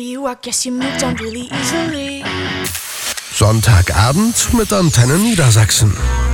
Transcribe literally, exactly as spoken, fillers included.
you, I guess you moved on really easily. Sonntagabend mit Antenne Niedersachsen.